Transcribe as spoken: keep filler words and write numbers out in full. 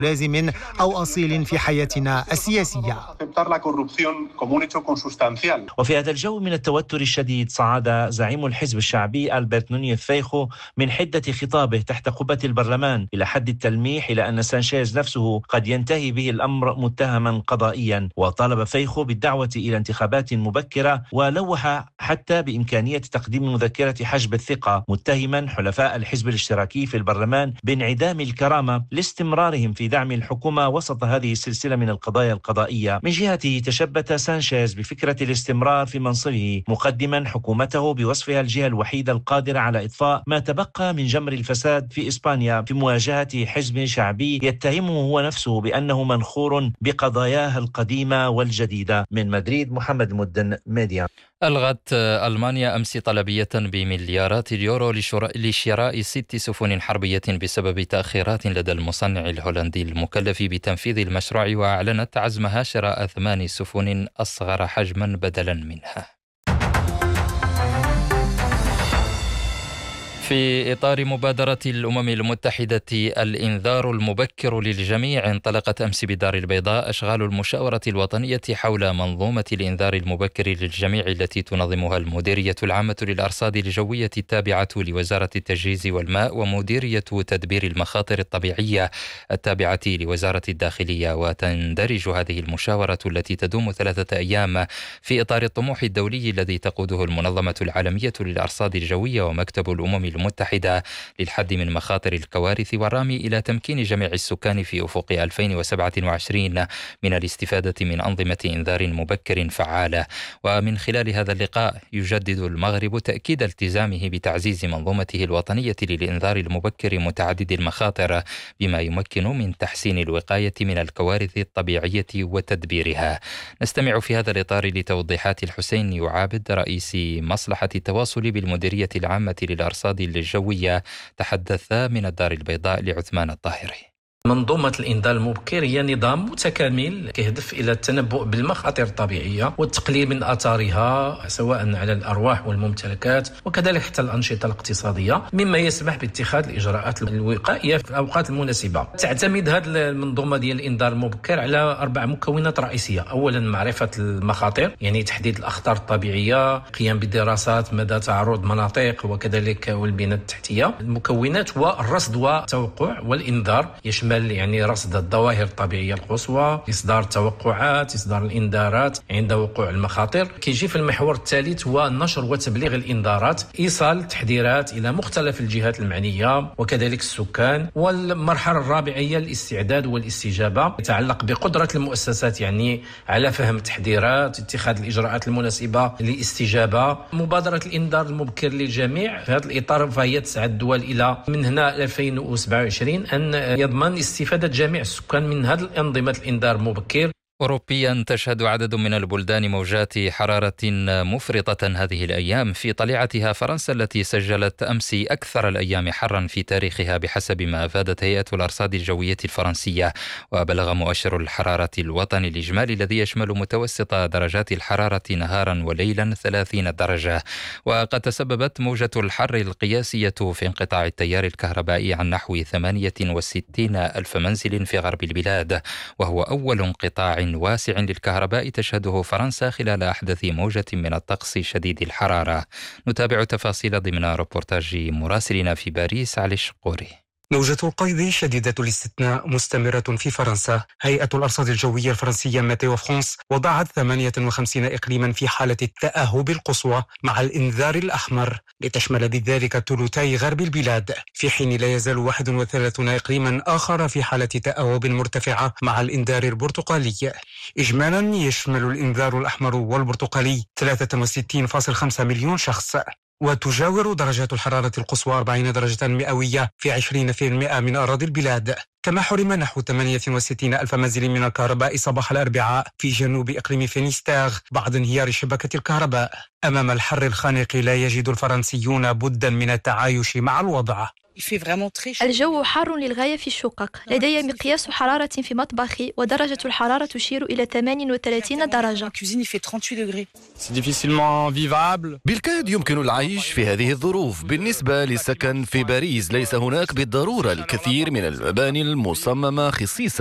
لازم أو أصيل في حياتنا السياسية. وفي هذا الجو من التوتر الشديد صعد زعيم الحزب الشعبي ألبرت نونيز فيخو من حدة خطابه تحت قبة البرلمان إلى حد التلميح إلى أن سانشيز نفسه قد ينتهي به الأمر متهما قضائيا، وطالب فيخو بالدعوة إلى انتخابات مبكرة، ولوح حتى بإمكانية تقديم مذكرة حجب الثقة، متهما حلفاء الحزب الاشتراكي في البرلمان بانعدام الكرامة لاستمرارهم في دعم الحكومة وسط هذه السلسلة من القضايا القضائية. من جهته تشبت سانشيز بفكرة الاستمرار في منصبه، مقدما حكومته بوصفها الجهة الوحيدة القادرة على إطفاء ما تبقى من جمر الفساد في إسبانيا في مواجهة حزب شعبي يتهمه هو نفسه بأنه منخور بقضاياها القديمة والجديدة. من مدريد محمد المدن، ميديا. ألغت ألمانيا أمس طلبية بمليارات اليورو لشراء ست سفن حربية بسبب تأخيرات لدى المصنع الهولندي المكلف بتنفيذ المشروع، وأعلنت عزمها شراء ثمان سفن أصغر حجما بدلا منها. في إطار مبادرة الأمم المتحدة الإنذار المبكر للجميع، انطلقت أمس بدار البيضاء أشغال المشاورة الوطنية حول منظومة الإنذار المبكر للجميع التي تنظمها المديرية العامة للأرصاد الجوية التابعة لوزارة التجهيز والماء ومديرية تدبير المخاطر الطبيعية التابعة لوزارة الداخلية. وتندرج هذه المشاورة التي تدوم ثلاثة أيام في إطار الطموح الدولي الذي تقوده المنظمة العالمية للأرصاد الجوية ومكتب الأمم المتحدة للحد من مخاطر الكوارث والرامي إلى تمكين جميع السكان في أفق ألفين وسبعة وعشرين من الاستفادة من أنظمة إنذار مبكر فعالة. ومن خلال هذا اللقاء يجدد المغرب تأكيد التزامه بتعزيز منظومته الوطنية للإنذار المبكر متعدد المخاطر، بما يمكن من تحسين الوقاية من الكوارث الطبيعية وتدبيرها. نستمع في هذا الإطار لتوضيحات الحسين يعابد رئيس مصلحة التواصل بالمديرية العامة للأرصاد الجوية، تحدث من الدار البيضاء لعثمان الطاهري. منظومة الإنذار المبكر هي نظام متكامل يهدف إلى التنبؤ بالمخاطر الطبيعية والتقليل من آثارها سواء على الأرواح والممتلكات وكذلك حتى الأنشطة الاقتصادية، مما يسمح باتخاذ الإجراءات الوقائية في الأوقات المناسبة. تعتمد هذه المنظومة ديال الإنذار المبكر على أربع مكونات رئيسية. أولا معرفة المخاطر، يعني تحديد الأخطار الطبيعية، قيام بدراسات مدى تعرض مناطق وكذلك والبنى التحتية. المكونات والرصد والتوقع والإنذار، يشمل يعني رصد الظواهر الطبيعية القصوى، إصدار توقعات، إصدار الإنذارات عند وقوع المخاطر. كيجي في المحور الثالث هو نشر وتبليغ الإنذارات، إيصال التحذيرات إلى مختلف الجهات المعنية وكذلك السكان. والمرحلة الرابعة هي الاستعداد والاستجابة، يتعلق بقدرة المؤسسات يعني على فهم التحذيرات، اتخاذ الإجراءات المناسبة للاستجابة. مبادرة الإنذار المبكر للجميع في هذا الإطار فهي تسعى الدول إلى من هنا ألفين وسبعة وعشرين أن يضمن استفادة جميع السكان من هذه الأنظمة الإنذار المبكر. أوروبيا تشهد عدد من البلدان موجات حرارة مفرطة هذه الأيام، في طليعتها فرنسا التي سجلت أمس أكثر الأيام حرا في تاريخها بحسب ما أفادت هيئة الأرصاد الجوية الفرنسية. وبلغ مؤشر الحرارة الوطني الإجمالي الذي يشمل متوسط درجات الحرارة نهارا وليلا ثلاثين درجة. وقد تسببت موجة الحر القياسية في انقطاع التيار الكهربائي عن نحو ثمانية وستين ألف منزل في غرب البلاد، وهو أول انقطاع واسع للكهرباء تشهده فرنسا خلال أحدث موجة من الطقس شديد الحرارة. نتابع تفاصيل ضمن ريبورتاج مراسلنا في باريس علي الشقوري. موجة القيض شديدة الاستثناء مستمرة في فرنسا. هيئة الأرصاد الجوية الفرنسية ميتيو فرانس وضعت ثمانية وخمسين إقليما في حالة التأهب القصوى مع الإنذار الأحمر، لتشمل بذلك ثلثي غرب البلاد، في حين لا يزال واحد وثلاثين إقليما آخر في حالة تأهب مرتفعة مع الإنذار البرتقالي. إجمالا يشمل الإنذار الأحمر والبرتقالي ثلاثة وستين فاصلة خمسة مليون شخص. وتجاور درجات الحرارة القصوى أربعين درجة مئوية في عشرين بالمئة من أراضي البلاد. كما حرم نحو ثمانية وستين ألف منزل من الكهرباء صباح الأربعاء في جنوب إقليم فينيستاغ بعد انهيار شبكة الكهرباء. أمام الحر الخانق لا يجد الفرنسيون بدا من التعايش مع الوضع. الجو حار للغاية في الشقق. لدي مقياس حرارة في مطبخي ودرجة الحرارة تشير إلى ثمانية وثلاثين درجة. بالكاد يمكن العيش في هذه الظروف. بالنسبة للسكن في باريس، ليس هناك بالضرورة الكثير من المباني المصممة خصيصا